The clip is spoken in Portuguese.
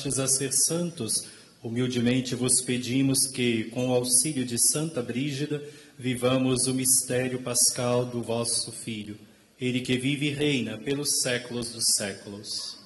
chamastes a ser santos, humildemente vos pedimos que, com o auxílio de Santa Brígida, vivamos o mistério pascal do vosso Filho, ele que vive e reina pelos séculos dos séculos.